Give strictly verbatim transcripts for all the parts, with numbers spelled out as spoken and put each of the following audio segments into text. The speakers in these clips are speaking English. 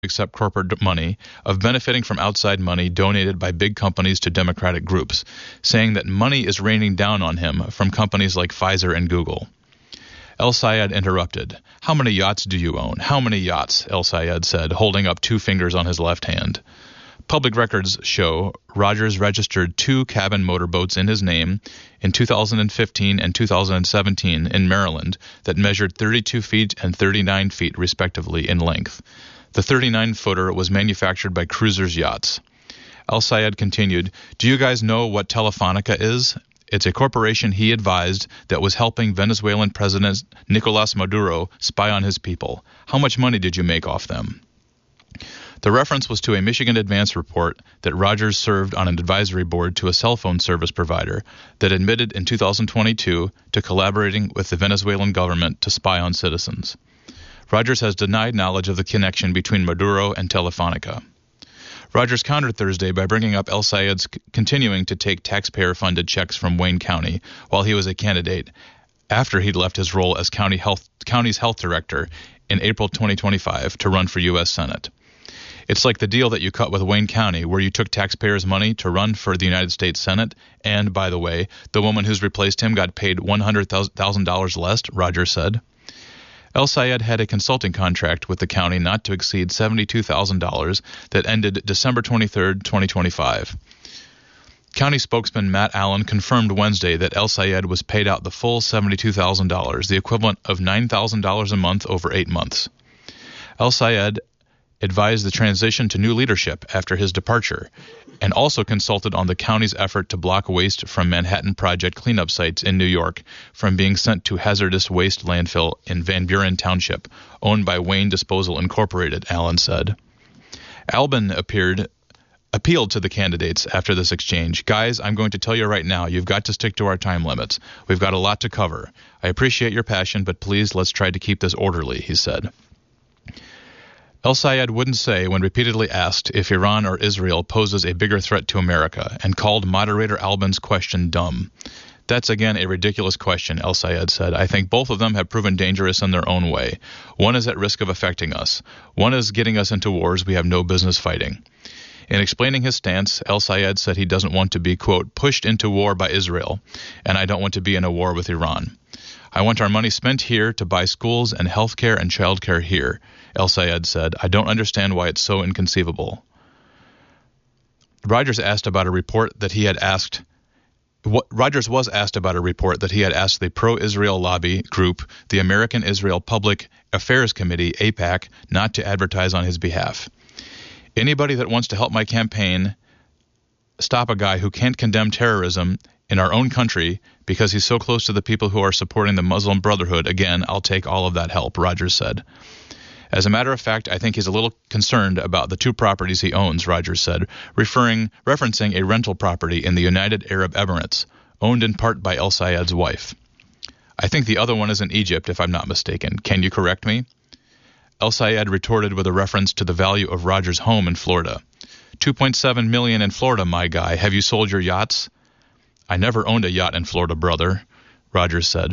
accept corporate money, of benefiting from outside money donated by big companies to Democratic groups, saying that money is raining down on him from companies like Pfizer and Google. El Sayed interrupted. How many yachts do you own? How many yachts? El Sayed said, holding up two fingers on his left hand. Public records show Rogers registered two cabin motorboats in his name in two thousand fifteen and two thousand seventeen in Maryland that measured thirty-two feet and thirty-nine feet respectively in length. The thirty-nine-footer was manufactured by Cruisers Yachts. El Sayed continued, do you guys know what Telefonica is? It's a corporation he advised that was helping Venezuelan President Nicolas Maduro spy on his people. How much money did you make off them? The reference was to a Michigan Advance report that Rogers served on an advisory board to a cell phone service provider that admitted in two thousand twenty-two to collaborating with the Venezuelan government to spy on citizens. Rogers has denied knowledge of the connection between Maduro and Telefonica. Rogers countered Thursday by bringing up El Sayed's c- continuing to take taxpayer-funded checks from Wayne County while he was a candidate, after he'd left his role as county health, county's health director in April twenty twenty-five to run for U S Senate. It's like the deal that you cut with Wayne County, where you took taxpayers' money to run for the United States Senate, and, by the way, the woman who's replaced him got paid one hundred thousand dollars less, Rogers said. El Sayed had a consulting contract with the county not to exceed seventy-two thousand dollars that ended December twenty-third, twenty twenty-five. County spokesman Matt Allen confirmed Wednesday that El Sayed was paid out the full seventy-two thousand dollars, the equivalent of nine thousand dollars a month over eight months. El Sayed advised the transition to new leadership after his departure, and also consulted on the county's effort to block waste from Manhattan Project cleanup sites in New York from being sent to hazardous waste landfill in Van Buren Township, owned by Wayne Disposal Incorporated, Allen said. Albin appeared appealed to the candidates after this exchange. Guys, I'm going to tell you right now, you've got to stick to our time limits. We've got a lot to cover. I appreciate your passion, but please let's try to keep this orderly, he said. El Sayed wouldn't say when repeatedly asked if Iran or Israel poses a bigger threat to America, and called moderator Albin's question dumb. That's again a ridiculous question, El Sayed said. I think both of them have proven dangerous in their own way. One is at risk of affecting us. One is getting us into wars we have no business fighting. In explaining his stance, El Sayed said he doesn't want to be, quote, pushed into war by Israel, and I don't want to be in a war with Iran. I want our money spent here to buy schools and health care and child care here, El Sayed said. I don't understand why it's so inconceivable. Rogers asked about a report that he had asked what, Rogers was asked about a report that he had asked the pro-Israel lobby group, the American Israel Public Affairs Committee, AIPAC, not to advertise on his behalf. Anybody that wants to help my campaign stop a guy who can't condemn terrorism in our own country because he's so close to the people who are supporting the Muslim Brotherhood, again, I'll take all of that help, Rogers said. As a matter of fact, I think he's a little concerned about the two properties he owns, Rogers said, referring, referencing a rental property in the United Arab Emirates, owned in part by El Sayed's wife. I think the other one is in Egypt, if I'm not mistaken. Can you correct me? El Sayed retorted with a reference to the value of Rogers' home in Florida. two point seven million dollars in Florida, my guy. Have you sold your yachts? I never owned a yacht in Florida, brother, Rogers said.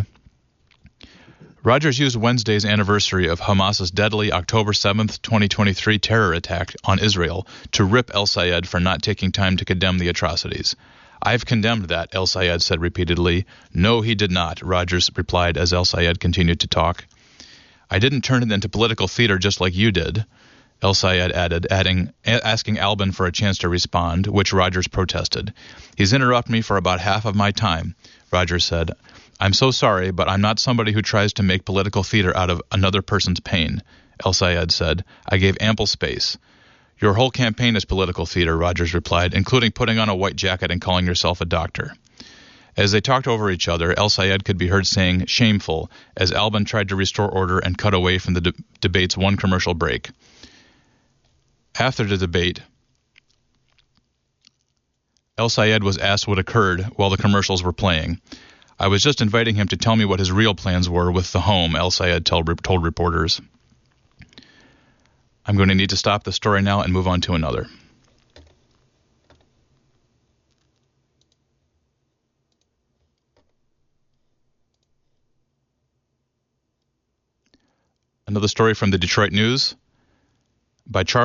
Rogers used Wednesday's anniversary of Hamas's deadly October seventh, twenty twenty-three terror attack on Israel to rip El Sayed for not taking time to condemn the atrocities. I've condemned that, El Sayed said repeatedly. No, he did not, Rogers replied as El Sayed continued to talk. I didn't turn it into political theater just like you did, El Sayed added, adding, asking Albin for a chance to respond, which Rogers protested. He's interrupted me for about half of my time, Rogers said. I'm so sorry, but I'm not somebody who tries to make political theater out of another person's pain, El Sayed said. I gave ample space. Your whole campaign is political theater, Rogers replied, including putting on a white jacket and calling yourself a doctor. As they talked over each other, El Sayed could be heard saying, shameful, as Albin tried to restore order and cut away from the de- debate's one commercial break. After the debate, El Sayed was asked what occurred while the commercials were playing. I was just inviting him to tell me what his real plans were with the home, El Sayed told, told reporters. I'm going to need to stop the story now and move on to another. Another story from the Detroit News by Charles